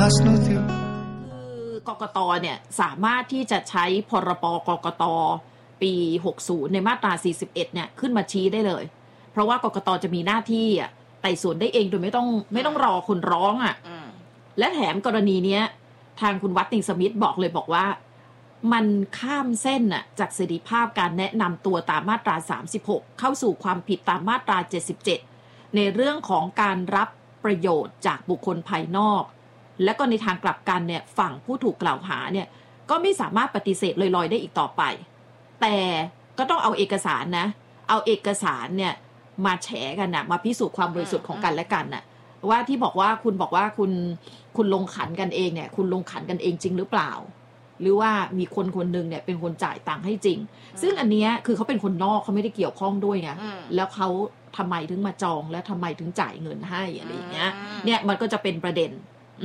กกต.เนี่ยสามารถที่จะใช้พรบกกต.ปี60ในมาตรา41เนี่ยขึ้นมาชี้ได้เลยเพราะว่ากกต.จะมีหน้าที่ไต่สวนได้เองโดยไม่ต้องรอคนร้องและแถมกรณีเนี้ยทางคุณวัตติงสมิธบอกเลยบอกว่ามันข้ามเส้นจากเสรีภาพการแนะนำตัวตามมาตรา36เข้าสู่ความผิดตามมาตรา77ในเรื่องของการรับประโยชน์จากบุคคลภายนอกและก็ในทางกลับกันเนี่ยฝั่งผู้ถูกกล่าวหาเนี่ยก็ไม่สามารถปฏิเสธลอยๆได้อีกต่อไปแต่ก็ต้องเอาเอกสารเอาเอกสารเนี่ยมาแฉกันมาพิสูจน์ความบริสุทธิ์ของกันและกันว่าที่บอกว่าคุณลงขันกันเองเนี่ยคุณลงขันกันเองจริงหรือเปล่าหรือว่ามีคนนึงเนี่ยเป็นคนจ่ายตังค์ให้จริงซึ่งอันเนี้ยคือเขาเป็นคนนอกเขาไม่ได้เกี่ยวข้องด้วยไงแล้วเขาทำไมถึงมาจองและทำไมถึงจ่ายเงินให้อะไรอย่างเงี้ยเนี่ยมันก็จะเป็นประเด็น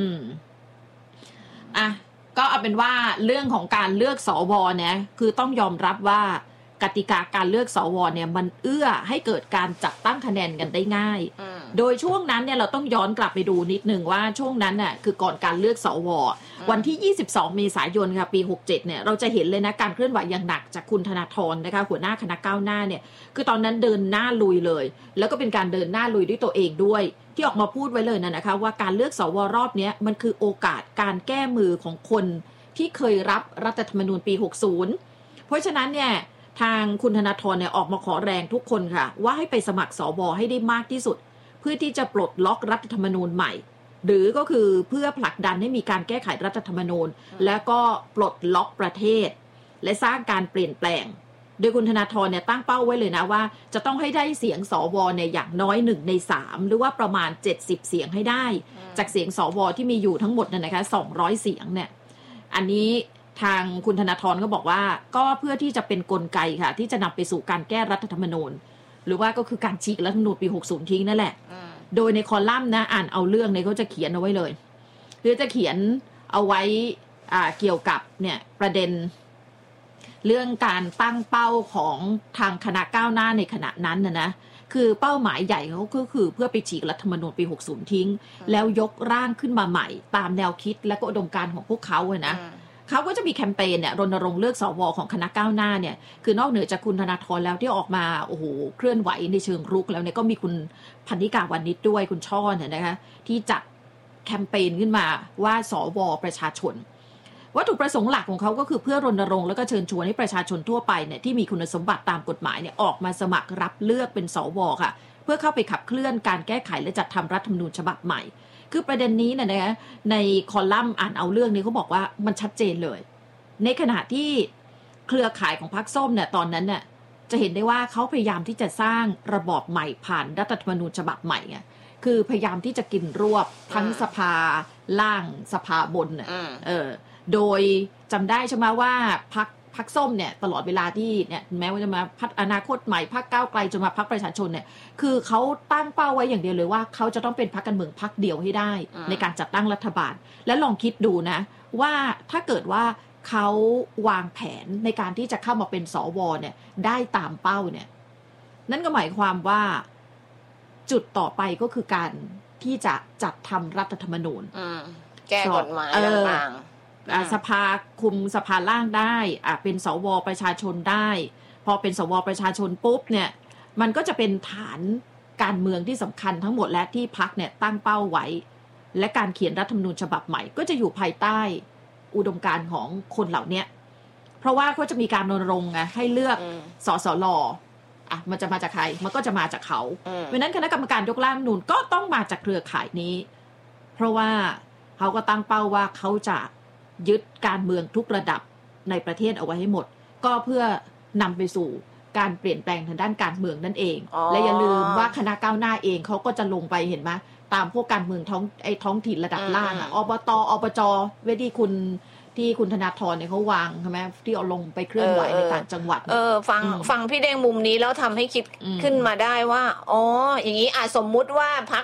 ก็เอาเป็นว่าเรื่องของการเลือกสวเนี่ยคือต้องยอมรับว่ากติกาการเลือกสวเนี่ยมันเอื้อให้เกิดการจัดตั้งคะแนนกันได้ง่ายโดยช่วงนั้นเนี่ยเราต้องย้อนกลับไปดูนิดนึงว่าช่วงนั้นน่ะคือก่อนการเลือกสววันที่22เมษายนค่ะปี67เนี่ยเราจะเห็นเลยนะการเคลื่อนไหวอย่างหนักจากคุณธนาธรนะคะหัวหน้าคณะก้าวหน้าเนี่ยคือตอนนั้นเดินหน้าลุยเลยแล้วก็เป็นการเดินหน้าลุยด้วยตัวเองด้วยที่ออกมาพูดไว้เลยนะคะว่าการเลือกสวรอบนี้มันคือโอกาสการแก้มือของคนที่เคยรับรัฐธรรมนูญปี60เพราะฉะนั้นเนี่ยทางคุณธนาธรเนี่ยออกมาขอแรงทุกคนค่ะว่าให้ไปสมัครสวให้ได้มากที่สุดเพื่อที่จะปลดล็อกรัฐธรรมนูญใหม่หรือก็คือเพื่อผลักดันให้มีการแก้ไขรัฐธรรมนูญแล้วก็ปลดล็อกประเทศและสร้างการเปลี่ยนแปลงโดยคุณธนาธรเนี่ยตั้งเป้าไว้เลยนะว่าจะต้องให้ได้เสียงสวเนี่ยอย่างน้อย1ใน3หรือว่าประมาณ70เสียงให้ได้จากเสียงสวที่มีอยู่ทั้งหมดนะคะ200เสียงเนี่ยอันนี้ทางคุณธนาธรก็บอกว่าก็เพื่อที่จะเป็นกลไกค่ะที่จะนำไปสู่การแก้รัฐธรรมนูญหรือว่าก็คือการฉีกรัฐธรรมนูญปี60ทิ้งนั่นแหละโดยในคอลัมน์นะอ่านเอาเรื่องเนี่ยเขาจะเขียนเอาไว้เลยหรือจะเขียนเอาไว้เกี่ยวกับเนี่ยประเด็นเรื่องการตั้งเป้าของทางคณะก้าวหน้าในขณะนั้นนะคือเป้าหมายใหญ่เขาก็คือเพื่อไปฉีกรัฐธรรมนูญปี60ทิ้งแล้วยกร่างขึ้นมาใหม่ตามแนวคิดและก็อุดมการณ์ของพวกเขานะเขาก็จะมีแคมเปญเนี่ยรณรงค์เลือกสวของคณะก้าวหน้าเนี่ยคือนอกเหนือจากคุณธนาธรแล้วที่ออกมาโอ้โหเคลื่อนไหวในเชิงรุกแล้วเนี่ยก็มีคุณพันนิกาวรรณิชด้วยคุณช่อเนี่ยนะคะที่จัดแคมเปญขึ้นมาว่าสวประชาชนวัตถุประสงค์หลักของเขาก็คือเพื่อรณรงค์แล้วก็เชิญชวนให้ประชาชนทั่วไปเนี่ยที่มีคุณสมบัติตามกฎหมายเนี่ยออกมาสมัครรับเลือกเป็นสวค่ะเพื่อเข้าไปขับเคลื่อนการแก้ไขและจัดทำรัฐธรรมนูญฉบับใหม่คือประเด็นนี้เนี่ยนะคะในคอลัมน์อ่านเอาเรื่องนี้เขาบอกว่ามันชัดเจนเลยในขณะที่เครือข่ายของพรรคส้มเนี่ยตอนนั้นเนี่ยจะเห็นได้ว่าเขาพยายามที่จะสร้างระบอบใหม่ผ่านรัฐธรรมนูญฉบับใหม่ไงคือพยายามที่จะกินรวบทั้งสภาล่างสภาบนเนี่ยโดยจำได้ใช่ไหมว่าพรรคส้มเนี่ยตลอดเวลาที่เนี่ยแม้ว่าจะมาพรรคอนาคตใหม่พรรคก้าวไกลจนมาพรรคประชาชนเนี่ยคือเขาตั้งเป้าไว้อย่างเดียวเลยว่าเขาจะต้องเป็นพรรคการเมืองพรรคเดียวให้ได้ในการจัดตั้งรัฐบาลและลองคิดดูนะว่าถ้าเกิดว่าเขาวางแผนในการที่จะเข้ามาเป็นสวเนี่ยได้ตามเป้าเนี่ยนั่นก็หมายความว่าจุดต่อไปก็คือการที่จะจัดทำรัฐธรรมนูญแก้กฎหมายต่างสภาคุมสภาล่างได้เป็นสวประชาชนได้พอเป็นสวประชาชนปุ๊บเนี่ยมันก็จะเป็นฐานการเมืองที่สำคัญทั้งหมดและที่พรรคเนี่ยตั้งเป้าไว้และการเขียนรัฐธรรมนูญฉบับใหม่ก็จะอยู่ภายใต้อุดมการณ์ของคนเหล่านี้เพราะว่าเขาจะมีการรณรงค์ไงให้เลือกสสลมันจะมาจากใครมันก็จะมาจากเขาเพราะนั้นคณะกรรมการยกร่างรัฐธรรมนูญก็ต้องมาจากเครือข่ายนี้เพราะว่าเขาก็ตั้งเป้าว่าเขาจะยึดการเมืองทุกระดับในประเทศเอาไว้ให้หมดก็เพื่อนำไปสู่การเปลี่ยนแปลงทางด้านการเมืองนั่นเองและอย่าลืมว่าคณะก้าวหน้าเองเขาก็จะลงไปเห็นไหมตามพวกการเมืองท้องถิ่นระดับล่างอบตอบจเวทีที่คุณธนาธรเนี่ยเขาวางใช่ไหมที่เอาลงไปเคลื่อนไหวในต่างจังหวัดฟังพี่แดงมุมนี้แล้วทำให้คิดขึ้นมาได้ว่าอ๋ออย่างนี้สมมุติว่าพร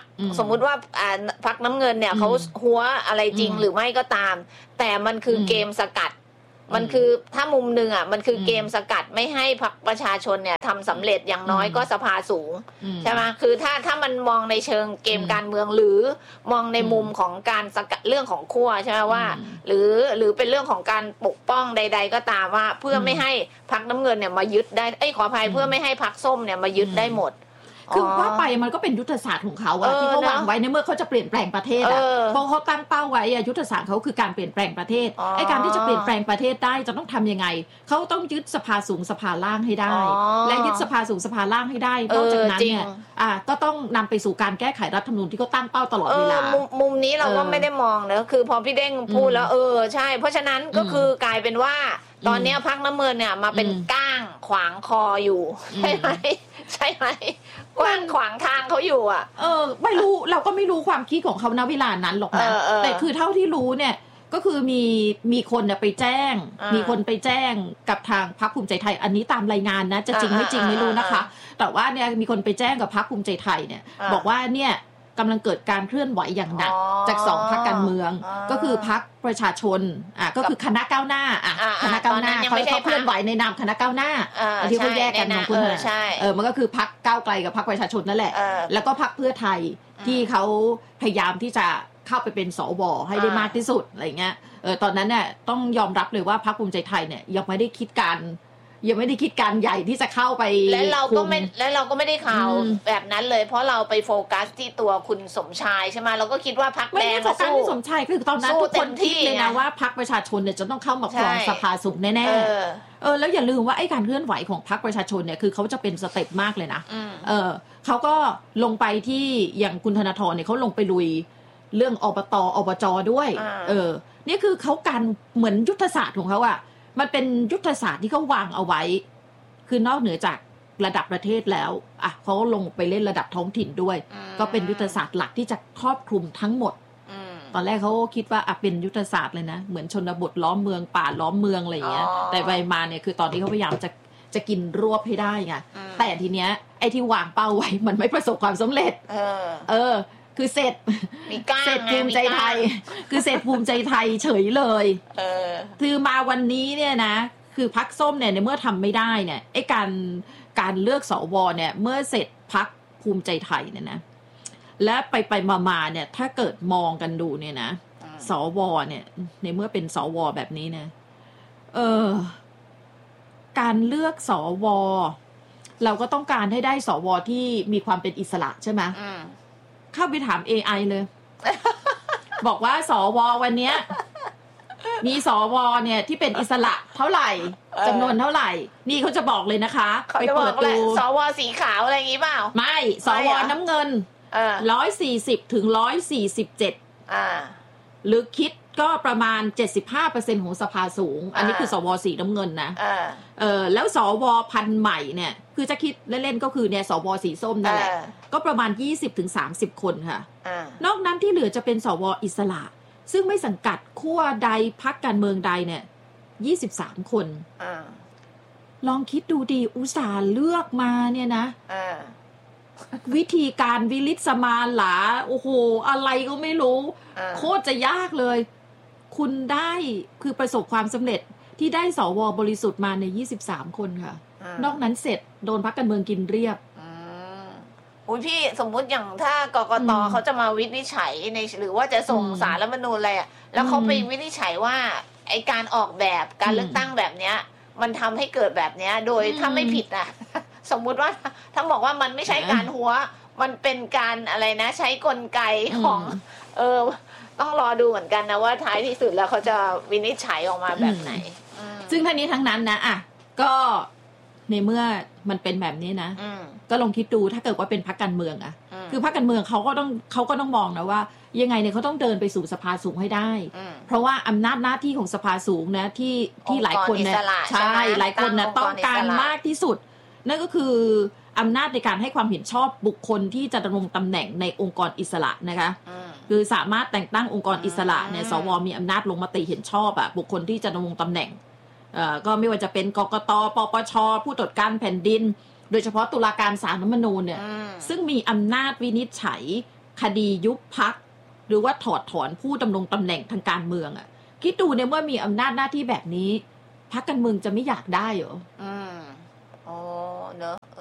รคน้ำเงินเนี่ยเขาหัวอะไรจริงหรือไม่ก็ตามแต่มันคือเกมสกัดมันคือถ้ามุมหนึ่งอ่ะมันคือเกมสกัดไม่ให้พรรคประชาชนเนี่ยทำสำเร็จอย่างน้อยก็สภาสูงใช่ไหมคือถ้ามันมองในเชิงเกมการเมืองหรือมองในมุมของการสกัดเรื่องของขั้วใช่ไหมว่าหรือเป็นเรื่องของการปกป้องใดๆก็ตามว่าเพื่อไม่ให้พรรคน้ำเงินเนี่ยมายึดได้ขออภัยเพื่อไม่ให้พรรคส้มเนี่ยมายึดได้หมดคือว่าไปมันก็เป็นยุทธศาสตร์ของเขาอะที่เขาวางไว้ในเมื่อเขาจะเปลี่ยนแปลงประเทศอะเพราะเขาตั้งเป้าไว้ยุทธศาสตร์เขาคือการเปลี่ยนแปลงประเทศไอ้การที่จะเปลี่ยนแปลงประเทศได้จะต้องทำยังไงเขาต้องยึดสภาสูงสภาล่างให้ได้และยึดสภาสูงสภาล่างให้ได้นอกจากนั้นเนี่ยก็ต้องนำไปสู่การแก้ไขรัฐธรรมนูญที่เขาตั้งเป้าตลอดเวลามุมนี้เราก็ไม่ได้มองนะคือพอพี่เด้งพูดแล้วใช่เพราะฉะนั้นก็คือกลายเป็นว่าตอนนี้พรรคน้ำเงินเนี่ยมาเป็นก้างขวางคออยู่ใช่ไหมใช่ไหมกว้างขวางทางเขาอยู่อ่ะไม่รู้เราก็ไม่รู้ความคิดของเขาณเวลานั้นหรอกนะแต่คือเท่าที่รู้เนี่ยก็คือมีคนเนี่ยไปแจ้งมีคนไปแจ้งกับทางพรรคภูมิใจไทยอันนี้ตามรายงานนะจะจริงไม่จริงไม่รู้นะคะแต่ว่าเนี่ยมีคนไปแจ้งกับพรรคภูมิใจไทยเนี่ยบอกว่าเนี่ยกำลังเกิดการเคลื่อนไหวอย่างหนักจาก2พรรคการเมืองก็คือพรรคประชาชนก็คือคณะก้าวหน้าคณะก้าวหน้าเขาเคลื่อนไหวในนามคณะก้าวหน้าที่เขาแยกกันของคุณมันก็คือพรรคก้าวไกลกับพรรคประชาชนนั่นแหละแล้วก็พรรคเพื่อไทยที่เขาพยายามที่จะเข้าไปเป็นสวให้ได้มากที่สุดอะไรเงี้ยตอนนั้นเนี่ยต้องยอมรับเลยว่าพรรคภูมิใจไทยเนี่ยยังไม่ได้คิดการใหญ่ที่จะเข้าไปและเราก็ไม่ได้ข่าวแบบนั้นเลยเพราะเราไปโฟกัสที่ตัวคุณสมชายใช่ไหมเราก็คิดว่าพรรคแดงมาสู้สมชายคือตอนนั้นทุกคนคิดเลยนะว่าพรรคประชาชนเนี่ยจะต้องเข้ามาครองสภาสูงแน่ๆแล้วอย่าลืมว่าไอ้การเคลื่อนไหวของพรรคประชาชนเนี่ยคือเขาจะเป็นสเต็ปมากเลยนะเขาก็ลงไปที่อย่างคุณธนาธรเนี่ยเขาลงไปลุยเรื่องอบจด้วยนี่คือเขาการเหมือนยุทธศาสตร์ของเขาอะมันเป็นยุทธศาสตร์ที่เขาวางเอาไว้คือนอกเหนือจากระดับประเทศแล้วเขาลงไปเล่นระดับท้องถิ่นด้วยก็เป็นยุทธศาสตร์หลักที่จะครอบคลุมทั้งหมดตอนแรกเขาคิดว่าเป็นยุทธศาสตร์เลยนะเหมือนชนบทล้อมเมืองป่าล้อมเมืองอะไรอย่างเงี้ยแต่ไปมาเนี่ยคือตอนนี้เขาพยายามจะกินรวบให้ได้ไงแต่ทีเนี้ยไอ้ที่วางเป้าไว้มันไม่ประสบความสำเร็จคือเสร็จภูมิใจไทยคือเสร็จภูมิใจไทยเฉยเลยคือมาวันนี้เนี่ยนะคือพรรคส้มเนี่ยในเมื่อทำไม่ได้เนี่ยไอ้การเลือกสวเนี่ยเมื่อเสร็จพรรคภูมิใจไทยเนี่ยนะและไปมาเนี่ยถ้าเกิดมองกันดูเนี่ยนะสวเนี่ยในเมื่อเป็นสวแบบนี้นะการเลือกสวเราก็ต้องการให้ได้สวที่มีความเป็นอิสระใช่ไหมเข้าไปถาม AI เลย บอกว่าสววันนี้มีสวเนี่ยที่เป็นอิสระเท่าไหร่จำนวนเท่าไหร่นี่เขาจะบอกเลยนะคะไปเปิดดูสวสีขาวอะไรอย่างงี้เปล่าไม่สวน้ำเงิน140ถึง147หรือคิดก็ประมาณ 75% ของสภาสูงอันนี้คือสวสีน้ำเงินนะแล้วสวพันธุ์ใหม่เนี่ยคือจะคิดเล่นๆก็คือเนี่ยสวสีส้มนั่นแหละก็ประมาณ 20-30 คนค่ะนอกนั้นที่เหลือจะเป็นสวอิสระซึ่งไม่สังกัดขั้วใดพรรคการเมืองใดเนี่ย23 คนลองคิดดูดีอุตส่าห์เลือกมาเนี่ยนะวิธีการวิลิสมาหลาโอ้โหอะไรก็ไม่รู้โคตรจะยากเลยคุณได้คือประสบความสำเร็จที่ได้สวบริสุทธิ์มาใน23 คนค่ะนอกนั้นเสร็จโดนพรรคการเมืองกินเรียบอุ้ยพี่สมมุติอย่างถ้ากกต.เขาจะมาวินิจฉัยในหรือว่าจะส่งศาลรัฐธรรมนูญอะไรแล้วเขาไปวินิจฉัยว่าไอการออกแบบการเลือกตั้งแบบเนี้ยมันทำให้เกิดแบบเนี้ยโดยถ้าไม่ผิดนะสมมุติว่าทั้งบอกว่ามันไม่ใช่การหัวมันเป็นการอะไรนะใช้กลไกของต้องรอดูเหมือนกันนะว่าท้ายที่สุดแล้วเขาจะวินิจฉัยออกมาแบบไหนซึ่งทั้งนี้ทั้งนั้นนะก็ในเมื่อมันเป็นแบบนี้นะก็ลองคิดดูถ้าเกิดว่าเป็นพรรคการเมืองคือพรรคการเมืองเขาก็ต้องมองนะว่ายังไงเนี่ยเขาต้องเดินไปสู่สภาสูงให้ได้เพราะว่าอำนาจหน้าที่ของสภาสูงนะที่หลายคนเนี่ยใช่หลายคนนะต้องการมากที่สุดนั่นก็คืออำนาจในการให้ความเห็นชอบบุคคลที่จะดำรงตำแหน่งในองค์กรอิสระนะคะคือสามารถแต่งตั้งองค์กรอิสระเนี่ยสวมีอำนาจลงมติเห็นชอบบุคคลที่จะดำรงตำแหน่งก็ไม่ว่าจะเป็นกกต.ปปช.ผู้ตรวจการแผ่นดินโดยเฉพาะตุลาการศาลรัฐธรรมนูญเนี่ยซึ่งมีอำนาจวินิจฉัยคดียุบพรรคหรือว่าถอดถอนผู้ดำรงตำแหน่งทางการเมืองคิดดูเนี่ยเมื่อมีอำนาจหน้าที่แบบนี้พรรคการเมืองจะไม่อยากได้เหรออ๋อเนอะ